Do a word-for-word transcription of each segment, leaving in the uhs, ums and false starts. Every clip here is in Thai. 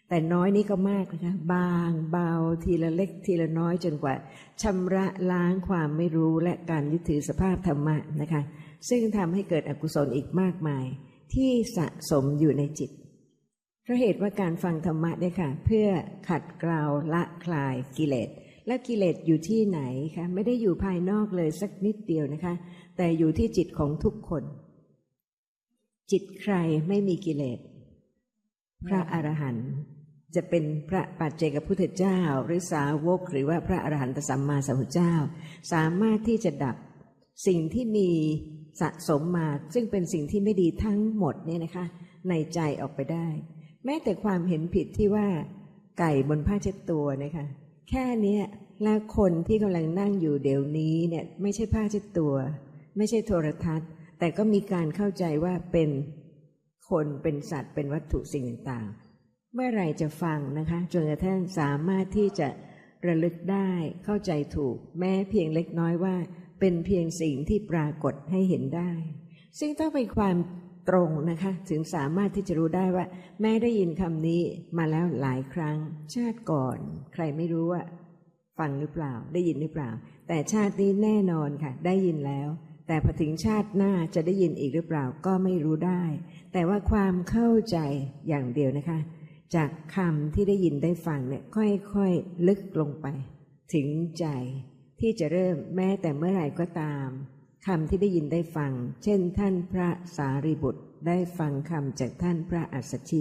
แต่น้อยนี้ก็มากนะคะบางเบาทีละเล็กทีละน้อยจนกว่าชำระล้างความไม่รู้และการยึดถือสภาพธรรมะนะคะซึ่งทำให้เกิดอกุศลอีกมากมายที่สะสมอยู่ในจิตเพราะเหตุว่าการฟังธรรมะเนี่ยค่ะเพื่อขัดเกลาละคลายกิเลสและกิเลสอยู่ที่ไหนคะไม่ได้อยู่ภายนอกเลยสักนิดเดียวนะคะแต่อยู่ที่จิตของทุกคนจิตใครไม่มีกิเลสพระอรหันต์จะเป็นพระปัจเจกพุทธเจ้าหรือสาวกหรือว่าพระอรหันตสัมมาสัมพุทธเจ้าสามารถที่จะดับสิ่งที่มีสะสมมาซึ่งเป็นสิ่งที่ไม่ดีทั้งหมดเนี่ยนะคะในใจออกไปได้แม้แต่ความเห็นผิดที่ว่าไก่บนผ้าเช็ดตัวนะคะแค่นี้และคนที่กำลังนั่งอยู่เดี๋ยวนี้เนี่ยไม่ใช่ผ้าเช็ดตัวไม่ใช่โทรทัศน์แต่ก็มีการเข้าใจว่าเป็นคนเป็นสัตว์เป็นวัตถุสิ่งต่างๆเมื่อไรจะฟังนะคะจนกระทั่งสามารถที่จะระลึกได้เข้าใจถูกแม้เพียงเล็กน้อยว่าเป็นเพียงสิ่งที่ปรากฏให้เห็นได้ซึ่งต้องเป็นความตรงนะคะถึงสามารถที่จะรู้ได้ว่าแม้ได้ยินคำนี้มาแล้วหลายครั้งชาติก่อนใครไม่รู้ว่าฟังหรือเปล่าได้ยินหรือเปล่าแต่ชาตินี้แน่นอนค่ะได้ยินแล้วแต่พอถึงชาติหน้าจะได้ยินอีกหรือเปล่าก็ไม่รู้ได้แต่ว่าความเข้าใจอย่างเดียวนะคะจากคำที่ได้ยินได้ฟังเนี่ยค่อยๆลึกลงไปถึงใจที่จะเริ่มแม้แต่เมื่อไหร่ก็ตามคำที่ได้ยินได้ฟังเช่นท่านพระสารีบุตรได้ฟังคำจากท่านพระอัสสชิ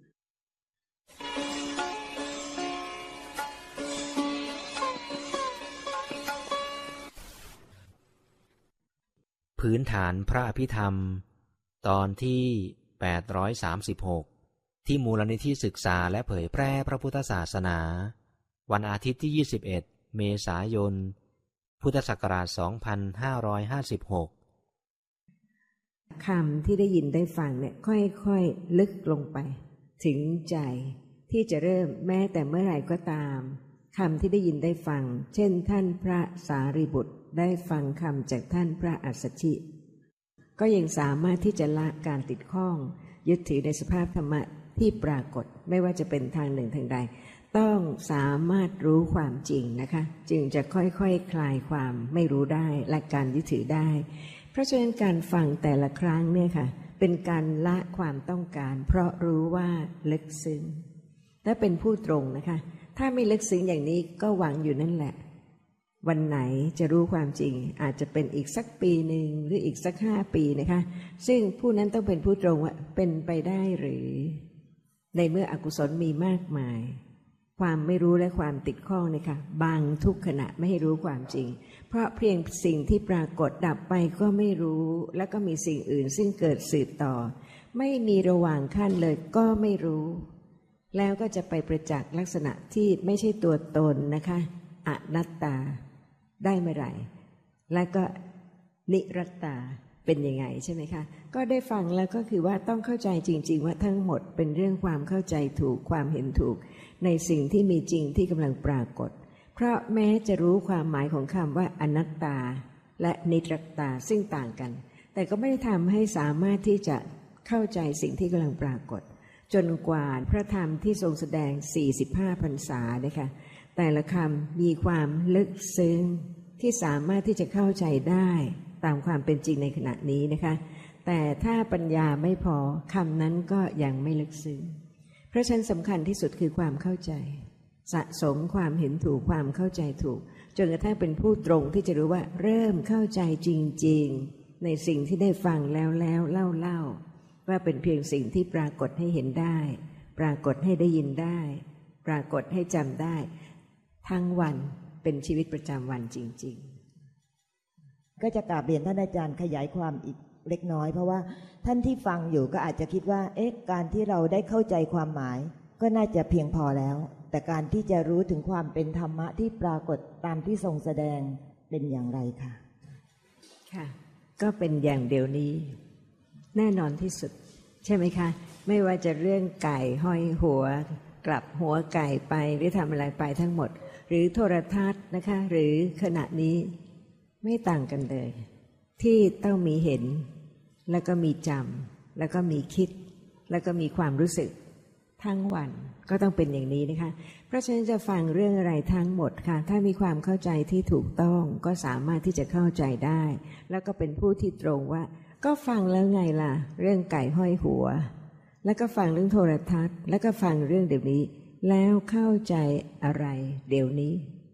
พื้นฐานพระอภิธรรมตอนที่แปดร้อยสามสิบหกที่มูลนิธิศึกษาและเผยแพร่พระพุทธศาสนาวันอาทิตย์ที่ยี่สิบเอ็ดเมษายนพุทธศักราชสองพันห้าร้อยห้าสิบหกคำที่ได้ยินได้ฟังเนี่ยค่อยๆลึกลงไปถึงใจที่จะเริ่มแม้แต่เมื่อไหร่ก็ตามคำที่ได้ยินได้ฟังเช่นท่านพระสารีบุตรได้ฟังคำจากท่านพระอัสสชิก็ยังสามารถที่จะละการติดข้องยึดถือในสภาพธรรมะที่ปรากฏไม่ว่าจะเป็นทางหนึ่งทางใดต้องสามารถรู้ความจริงนะคะจึงจะค่อยๆ ค, คลายความไม่รู้ได้และการยึดถือได้เพราะฉะนั้นการฟังแต่ละครั้งเนี่ยค่ะเป็นการละความต้องการเพราะรู้ว่าลึกซึ้งและเป็นผู้ตรงนะคะถ้าไม่ลึกซึ้งอย่างนี้ก็หวังอยู่นั่นแหละวันไหนจะรู้ความจริงอาจจะเป็นอีกสักปีหนึ่งหรืออีกสักห้าปีนะคะซึ่งผู้นั้นต้องเป็นผู้ตรงว่าเป็นไปได้หรือในเมื่ออกุศลมีมากมายความไม่รู้และความติดข้องนะคะบังทุกขณะไม่ให้รู้ความจริงเพราะเพียงสิ่งที่ปรากฏดับไปก็ไม่รู้แล้วก็มีสิ่งอื่นซึ่งเกิดสืบต่อไม่มีระหว่างขั้นเลยก็ไม่รู้แล้วก็จะไปประจักษ์ลักษณะที่ไม่ใช่ตัวตนนะคะอนัตตาได้เมื่อไหร่และก็นิรัตตาเป็นยังไงใช่ไหมคะก็ได้ฟังแล้วก็คือว่าต้องเข้าใจจริงๆว่าทั้งหมดเป็นเรื่องความเข้าใจถูกความเห็นถูกในสิ่งที่มีจริงที่กำลังปรากฏเพราะแม้จะรู้ความหมายของคำว่าอนัตตาและนิรัตตาซึ่งต่างกันแต่ก็ไม่ได้ทำให้สามารถที่จะเข้าใจสิ่งที่กำลังปรากฏจนกว่าพระธรรมที่ทรงแสดงสี่สิบห้าพรรษานะคะแต่ละคำมีความลึกซึ้งที่สามารถที่จะเข้าใจได้ตามความเป็นจริงในขณะนี้นะคะแต่ถ้าปัญญาไม่พอคำนั้นก็ยังไม่ลึกซึ้งเพราะฉะนั้นสำคัญที่สุดคือความเข้าใจสะสมความเห็นถูกความเข้าใจถูกจนกระทั่งเป็นผู้ตรงที่จะรู้ว่าเริ่มเข้าใจจริงๆในสิ่งที่ได้ฟังแล้วแล้วเล่าเล่าว่าเป็นเพียงสิ่งที่ปรากฏให้เห็นได้ปรากฏให้ได้ยินได้ปรากฏให้จำได้ทั้งวันเป็นชีวิตประจำวันจริงๆก็จะกราบเรียนท่านอาจารย์ขยายความอีกเล็กน้อยเพราะว่าท่านที่ฟังอยู่ก็อาจจะคิดว่าเอ๊ะการที่เราได้เข้าใจความหมายก็น่าจะเพียงพอแล้วแต่การที่จะรู้ถึงความเป็นธรรมะที่ปรากฏตามที่ทรงแสดงเป็นอย่างไรคะค่ะก็เป็นอย่างเดียวนี้แน่นอนที่สุดใช่ไหมคะไม่ว่าจะเรื่องไก่ห้อยหัวกลับหัวไก่ไปหรือทำอะไรไปทั้งหมดหรือโทรทัศน์นะคะหรือขณะนี้ไม่ต่างกันเลยที่ต้องมีเห็นแล้วก็มีจำแล้วก็มีคิดแล้วก็มีความรู้สึกทั้งวันก็ต้องเป็นอย่างนี้นะคะเพราะฉะนั้นจะฟังเรื่องอะไรทั้งหมดค่ะถ้ามีความเข้าใจที่ถูกต้องก็สามารถที่จะเข้าใจได้แล้วก็เป็นผู้ที่ตรงว่าก็ฟังแล้วไงล่ะเรื่องไก่ห้อยหัวแล้วก็ฟังเรื่องโทรทัศน์แล้วก็ฟังเรื่องเดี๋ยวนี้แล้วเข้าใจอะไรเดี๋ยวนี้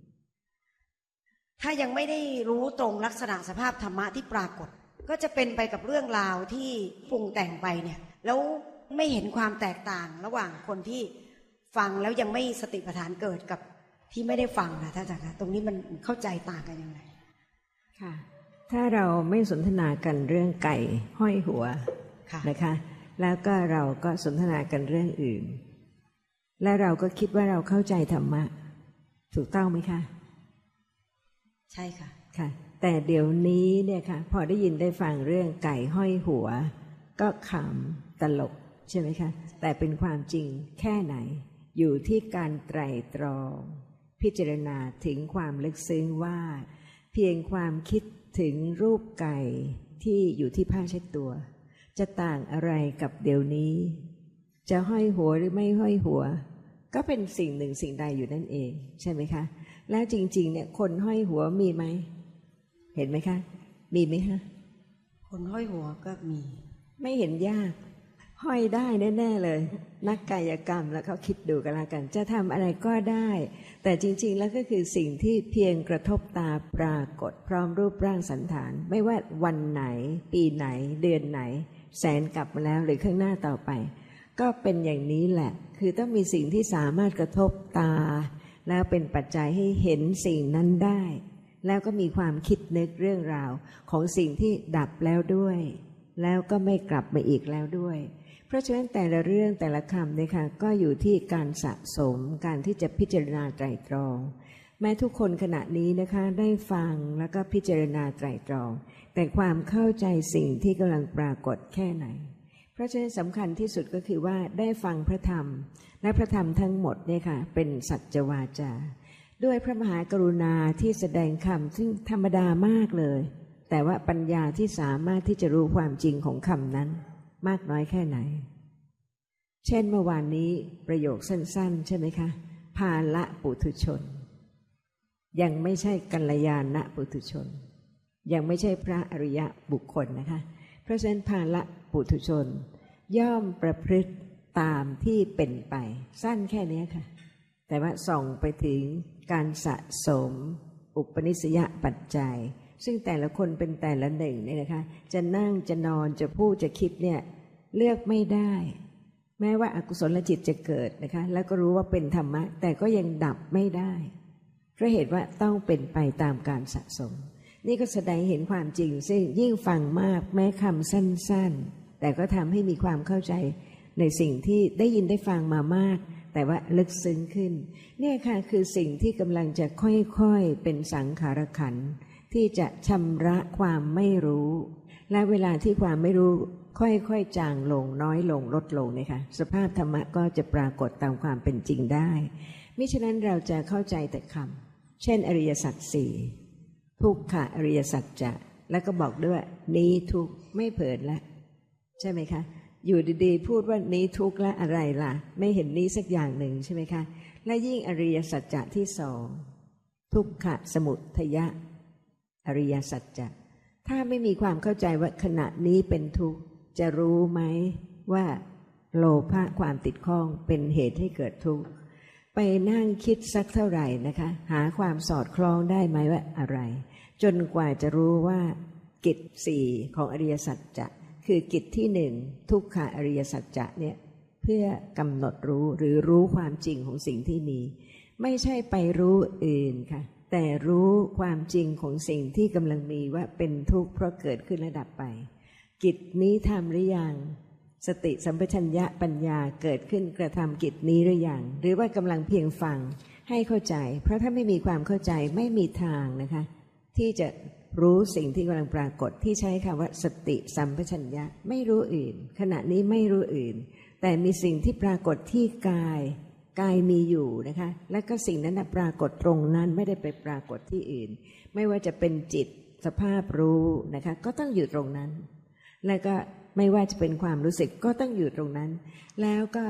ถ้ายังไม่ได้รู้ตรงลักษณะสภาพธรรมะที่ปรากฏก็จะเป็นไปกับเรื่องราวที่ปรุงแต่งไปเนี่ยแล้วไม่เห็นความแตกต่างระหว่างคนที่ฟังแล้วยังไม่สติปัฏฐานเกิดกับที่ไม่ได้ฟังนะท่านอาจารย์คะตรงนี้มันเข้าใจต่างกันยังไงค่ะถ้าเราไม่สนทนากันเรื่องไก่ห้อยหัวนะคะแล้วก็เราก็สนทนากันเรื่องอื่นและเราก็คิดว่าเราเข้าใจธรรมะถูกต้องไหมคะใช่ค่ะค่ะแต่เดี๋ยวนี้เนี่ยค่ะพอได้ยินได้ฟังเรื่องไก่ห้อยหัวก็ขำตลกใช่ไหมคะแต่เป็นความจริงแค่ไหนอยู่ที่การไตร่ตรองพิจารณาถึงความลึกซึ้งว่าเพียงความคิดถึงรูปไก่ที่อยู่ที่ผ้าเช็ดตัวจะต่างอะไรกับเดี๋ยวนี้จะห้อยหัวหรือไม่ห้อยหัวก็เป็นสิ่งหนึ่งสิ่งใดอยู่นั่นเองใช่ไหมคะแล้วจริงๆเนี่ยคนห้อยหัวมีไหมเห็นไหมคะมีไหมคะคนห้อยหัวก็มีไม่เห็นยากห้อยได้แน่ๆเลยนักกายกรรมแล้วเขาคิดดูกันละกันจะทำอะไรก็ได้แต่จริงๆแล้วก็คือสิ่งที่เพียงกระทบตาปรากฏพร้อมรูปร่างสันฐานไม่ว่าวันไหนปีไหนเดือนไหนแสนกลับมาแล้วหรือข้างหน้าต่อไปก็เป็นอย่างนี้แหละคือต้องมีสิ่งที่สามารถกระทบตาแล้วเป็นปัจจัยให้เห็นสิ่งนั้นได้แล้วก็มีความคิดนึกเรื่องราวของสิ่งที่ดับแล้วด้วยแล้วก็ไม่กลับมาอีกแล้วด้วยเพราะฉะนั้นแต่ละเรื่องแต่ละคำเนี่ยค่ะก็อยู่ที่การสะสมการที่จะพิจารณาไตร่ตรองแม้ทุกคนขณะนี้นะคะได้ฟังแล้วก็พิจารณาไตร่ตรองแต่ความเข้าใจสิ่งที่กำลังปรากฏแค่ไหนเพราะฉะนั้นสำคัญที่สุดก็คือว่าได้ฟังพระธรรมและพระธรรมทั้งหมดเนี่ยค่ะเป็นสัจวาจาด้วยพระมหากรุณาที่แสดงคำซึ่งธรรมดามากเลยแต่ว่าปัญญาที่สามารถที่จะรู้ความจริงของคำนั้นมากน้อยแค่ไหนเช่นเมื่อวานนี้ประโยคสั้นๆใช่ไหมคะภาละปุถุชนยังไม่ใช่กัลยาณปุถุชนยังไม่ใช่พระอริยบุคคลนะคะเพราะฉะนั้นภาละปุถุชนย่อมประพฤติตามที่เป็นไปสั้นแค่นี้ค่ะแต่ว่าส่องไปถึงการสะสมอุปนิสัยปัจจัยซึ่งแต่ละคนเป็นแต่ละหนึ่งเนี่ยนะคะจะนั่งจะนอนจะพูดจะคิดเนี่ยเลือกไม่ได้แม้ว่าอกุศลจิตจะเกิดนะคะแล้วก็รู้ว่าเป็นธรรมะแต่ก็ยังดับไม่ได้เพราะเหตุว่าต้องเป็นไปตามการสะสมนี่ก็แสดงเห็นความจริงซึ่งยิ่งฟังมากแม้คำสั้นๆแต่ก็ทำให้มีความเข้าใจในสิ่งที่ได้ยินได้ฟังมามากแต่ว่าลึกซึ้งขึ้นเนี่ยค่ะคือสิ่งที่กำลังจะค่อยๆเป็นสังขารขันธ์ที่จะชำระความไม่รู้และเวลาที่ความไม่รู้ค่อยๆจางลงน้อยลงลดลงนะคะสภาพธรรมะก็จะปรากฏตามความเป็นจริงได้มิฉะนั้นเราจะเข้าใจแต่คำเช่นอริยสัจสี่ทุกขะอริยสัจจะแล้วก็บอกด้วยนี้ทุกไม่เผินละใช่ไหมคะอยู่ดีๆพูดว่านี้ทุกข์และอะไรล่ะไม่เห็นนี้สักอย่างหนึ่งใช่ไหมคะและยิ่งอริยสัจจะที่สองทุกขะสมุทัยะอริยสัจจะถ้าไม่มีความเข้าใจว่าขณะนี้เป็นทุกข์จะรู้ไหมว่าโลภะความติดข้องเป็นเหตุให้เกิดทุกข์ไปนั่งคิดสักเท่าไหร่นะคะหาความสอดคล้องได้ไหมว่าอะไรจนกว่าจะรู้ว่ากิจสี่ของอริยสัจจะคือกิจที่หนึ่งทุกขะอริยสัจจะเนี่ยเพื่อกำหนดรู้หรือรู้ความจริงของสิ่งที่มีไม่ใช่ไปรู้อื่นค่ะแต่รู้ความจริงของสิ่งที่กำลังมีว่าเป็นทุกข์เพราะเกิดขึ้นและดับไปกิจนี้ทำหรือยังสติสัมปชัญญะปัญญาเกิดขึ้นกระทำกิจนี้หรือยังหรือว่ากำลังเพียงฟังให้เข้าใจเพราะถ้าไม่มีความเข้าใจไม่มีทางนะคะที่จะรู้สิ่งที่กำลังปรากฏที่ใช้คำว่าสติสัมปชัญญะไม่รู้อื่นขณะนี้ไม่รู้อื่นแต่มีสิ่งที่ปรากฏที่กายกายมีอยู่นะคะและก็สิ่งนั้นปรากฏตรงนั้นไม่ได้ไปปรากฏที่อื่นไม่ว่าจะเป็นจิตสภาพรู้นะคะก็ต้องอยู่ตรงนั้นแล้วก็ไม่ว่าจะเป็นความรู้สึกก็ต้องอยู่ตรงนั้นแล้วก็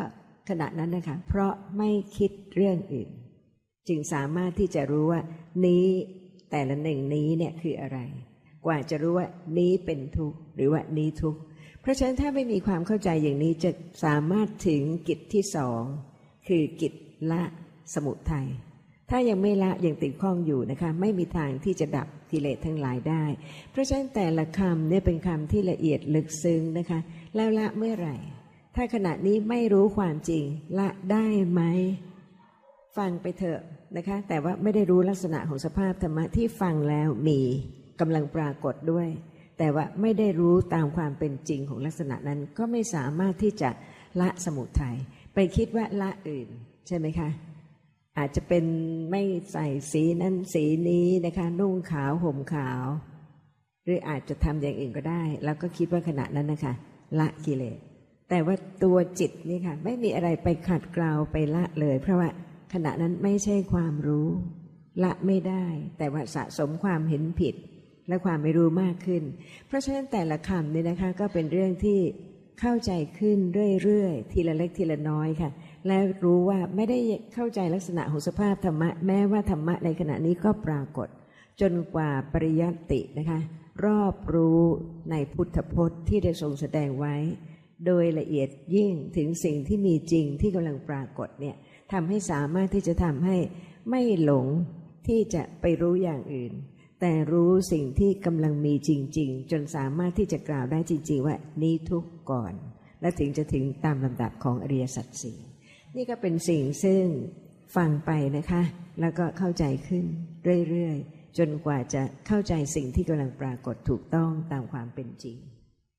ขณะนั้นนะคะเพราะไม่คิดเรื่องอื่นจึงสามารถที่จะรู้ว่านี้แต่ละหนึ่งนี้เนี่ยคืออะไรกว่าจะรู้ว่านี้เป็นทุกข์หรือว่านี้ทุกข์เพราะฉะนั้นถ้าไม่มีความเข้าใจอย่างนี้จะสามารถถึงกิจที่สองคือกิจละสมุทัยถ้ายังไม่ละยังติดข้องอยู่นะคะไม่มีทางที่จะดับกิเลสทั้งหลายได้เพราะฉะนั้นแต่ละคำเนี่ยเป็นคำที่ละเอียดลึกซึ้งนะคะแล้วละเมื่อไหร่ถ้าขณะนี้ไม่รู้ความจริงละได้ไหมฟังไปเถอะนะคะแต่ว่าไม่ได้รู้ลักษณะของสภาพธรรมะที่ฟังแล้วมีกำลังปรากฏด้วยแต่ว่าไม่ได้รู้ตามความเป็นจริงของลักษณะนั้นก็ไม่สามารถที่จะละสมุทัยไปคิดว่าละอื่นใช่ไหมคะอาจจะเป็นไม่ใส่สีนั้นสีนี้นะคะนุ่งขาวห่มขาวหรืออาจจะทำอย่างอื่นก็ได้แล้วก็คิดว่าขณะนั้นนะคะละกิเลสแต่ว่าตัวจิตนี่ค่ะไม่มีอะไรไปขัดเกลาไปละเลยเพราะว่าขณะนั้นไม่ใช่ความรู้ละไม่ได้แต่ว่าสะสมความเห็นผิดและความไม่รู้มากขึ้นเพราะฉะนั้นแต่ละคำนี่นะคะก็เป็นเรื่องที่เข้าใจขึ้นเรื่อยๆทีละเล็กทีละน้อยค่ะและรู้ว่าไม่ได้เข้าใจลักษณะของสภาพธรรมะแม้ว่าธรรมะในขณะนี้ก็ปรากฏจนกว่าปริยัตินะคะรอบรู้ในพุทธพจน์ที่ได้ทรงแสดงไว้โดยละเอียดยิ่งถึงสิ่งที่มีจริงที่กำลังปรากฏเนี่ยทำให้สามารถที่จะทำให้ไม่หลงที่จะไปรู้อย่างอื่นแต่รู้สิ่งที่กำลังมีจริงๆจนสามารถที่จะกล่าวได้จริงๆว่านี้ทุกข์ก่อนและถึงจะถึงตามลำดับของอริยสัจสี่นี่ก็เป็นสิ่งซึ่งฟังไปนะคะแล้วก็เข้าใจขึ้นเรื่อยๆจนกว่าจะเข้าใจสิ่งที่กำลังปรากฏถูกต้องตามความเป็นจริง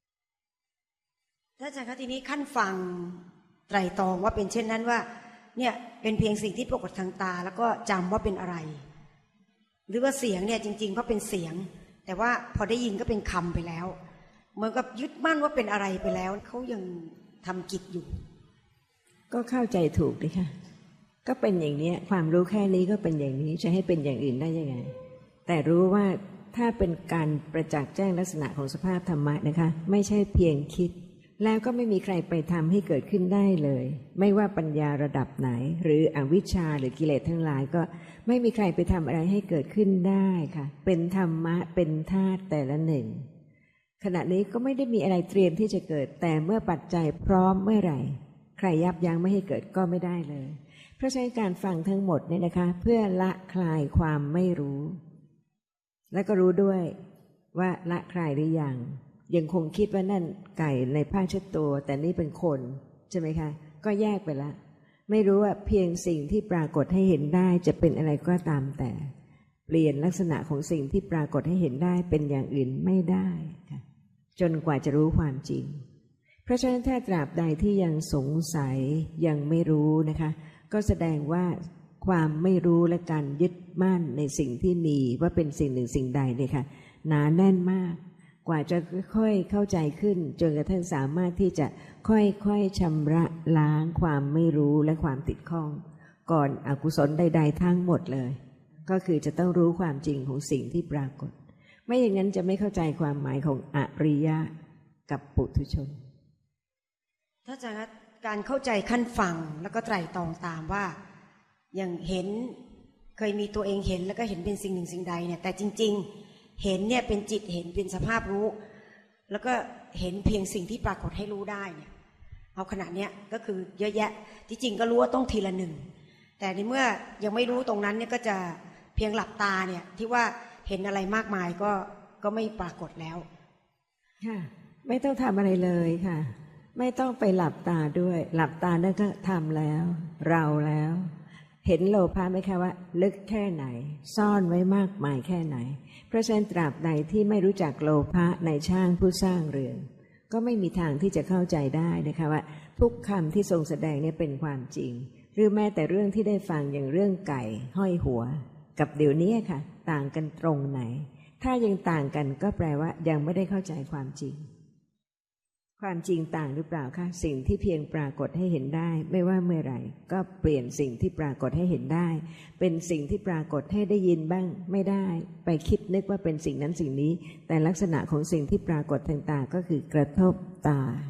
ถ้าอาจารย์คะทีนี้ขั้นฟังไตรตรองว่าเป็นเช่นนั้นว่าเนี่ยเป็นเพียงสิ่งที่ปรากฏทางตาแล้วก็จำว่าเป็นอะไรหรือว่าเสียงเนี่ยจริงๆก็เป็นเสียงแต่ว่าพอได้ยินก็เป็นคำไปแล้วเหมือนกับยึดมั่นว่าเป็นอะไรไปแล้วเขายังทำกิจอยู่ก็เข้าใจถูกดิค่ะก็เป็นอย่างนี้ความรู้แค่นี้ก็เป็นอย่างนี้จะให้เป็นอย่างอื่นได้ยังไงแต่รู้ว่าถ้าเป็นการประจักษ์แจ้งลักษณะของสภาพธรรมะนะคะไม่ใช่เพียงคิดแล้วก็ไม่มีใครไปทำให้เกิดขึ้นได้เลยไม่ว่าปัญญาระดับไหนหรืออวิชชาหรือกิเลสทั้งหลายก็ไม่มีใครไปทำอะไรให้เกิดขึ้นได้ค่ะเป็นธรรมะเป็นธาตุแต่ละหนึ่งขณะนี้ก็ไม่ได้มีอะไรเตรียมที่จะเกิดแต่เมื่อปัจจัยพร้อมเมื่อไหร่ใครยับยั้งไม่ให้เกิดก็ไม่ได้เลยเพราะฉะนั้นการฟังทั้งหมดเนี่ยนะคะเพื่อละคลายความไม่รู้และก็รู้ด้วยว่าละคลายหรือยังยังคงคิดว่านั่นไก่ในผ้าเช็ดตัวแต่นี่เป็นคนใช่ไหมคะก็แยกไปละไม่รู้ว่าเพียงสิ่งที่ปรากฏให้เห็นได้จะเป็นอะไรก็ตามแต่เปลี่ยนลักษณะของสิ่งที่ปรากฏให้เห็นได้เป็นอย่างอื่นไม่ได้ค่ะจนกว่าจะรู้ความจริงเพราะฉะนั้นถ้าตราบใดที่ยังสงสัยยังไม่รู้นะคะก็แสดงว่าความไม่รู้และการยึดมั่นในสิ่งที่มีว่าเป็นสิ่งหนึ่งสิ่งใดเนี่ยค่ะหนาแน่นมากกว่าจะค่อยๆเข้าใจขึ้นจนกระทั่งสามารถที่จะค่อยๆชำระล้างความไม่รู้และความติดข้องก่อนอกุศลใดๆทั้งหมดเลยก็คือจะต้องรู้ความจริงของสิ่งที่ปรากฏไม่อย่างนั้นจะไม่เข้าใจความหมายของอริยะกับปุถุชนถ้าจะการเข้าใจขั้นฟังแล้วก็ไตร่ตรองตามว่าอย่างเห็นเคยมีตัวเองเห็นแล้วก็เห็นเป็นสิ่งหนึ่งสิ่งใดเนี่ยแต่จริงๆเห็นเนี่ยเป็นจิตเห็นเป็นสภาพรู้แล้วก็เห็นเพียงสิ่งที่ปรากฏให้รู้ได้เนี่ยเอาขณะเนี้ยก็คือเยอะแยะที่จริงก็รู้ว่าต้องทีละหนึ่งแต่ในเมื่อยังไม่รู้ตรงนั้นเนี่ยก็จะเพียงหลับตาเนี่ยที่ว่าเห็นอะไรมากมายก็ก็ไม่ปรากฏแล้วค่ะไม่ต้องทำอะไรเลยค่ะไม่ต้องไปหลับตาด้วยหลับตานั่นก็ทำแล้วเราแล้วเห็นโลภะไหมคะว่าลึกแค่ไหนซ่อนไว้มากมายแค่ไหนเพราะฉะนั้นตราบใดที่ไม่รู้จักโลภะในช่างผู้สร้างเรือนก็ไม่มีทางที่จะเข้าใจได้นะคะว่าทุกคำที่ทรงแสดงเนี่ยเป็นความจริงหรือแม้แต่เรื่องที่ได้ฟังอย่างเรื่องไก่ห้อยหัวกับเดี๋ยวนี้ค่ะต่างกันตรงไหนถ้ายังต่างกันก็แปลว่ายังไม่ได้เข้าใจความจริงความจริงต่างหรือเปล่าคะสิ่งที่เพียงปรากฏให้เห็นได้ไม่ว่าเมื่อไหร่ก็เปลี่ยนสิ่งที่ปรากฏให้เห็นได้เป็นสิ่งที่ปรากฏให้ได้ยินบ้างไม่ได้ไปคิดนึกว่าเป็นสิ่งนั้นสิ่งนี้แต่ลักษณะของสิ่งที่ปรากฏทางตาก็คือกระทบตา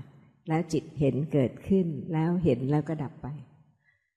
แล้วจิตเห็นเกิดขึ้นแล้วเห็นแล้วก็ดับไป